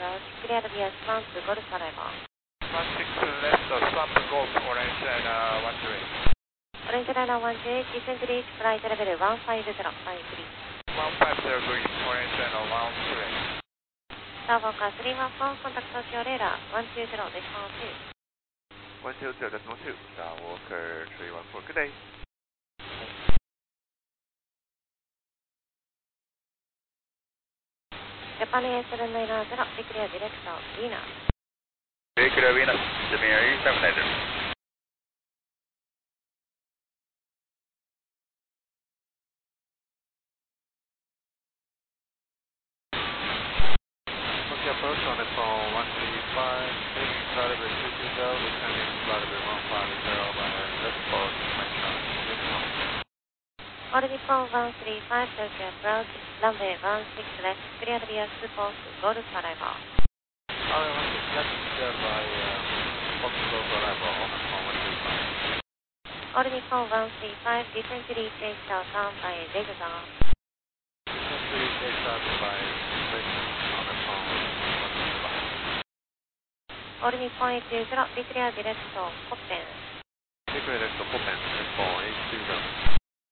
approach, clear via swamp, Golf arrival. 16 left, swamp, Golf, orange and 13. Orange radar 18, descent reach, flight level 150, 53. 150 green, orange and 13. Starwalker 314, contact Tokyo radar 120.2. 120.2, Starwalker 314, good day. Japan A790, declare direction, Venus. Declare Venus, Japan A790. Okay, approach on the phone 135, taking flight level 220, descending flight level 150 by left port, Micron. All Nippon 135, Tokyo approach, runway 16 left, clear via Support, Golf arrival. Runway 16 left, cleared by Fox Golf arrival on the phone 135. All Nippon 135, descent reach southbound by Exxon. Descent reach southbound by Exxon on the phone 135. All Nippon 820, declare direction, Koppen. Declare direction, Koppen, Nippon 820.